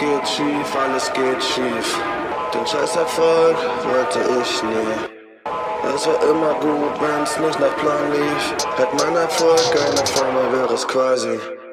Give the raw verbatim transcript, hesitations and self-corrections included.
geht schief, alles geht schief. Den scheiß Erfolg wollte ich nie. Es war immer gut, wenn's nicht nach Plan lief. Hätt mein Erfolg eine Firma, wäre es quasi.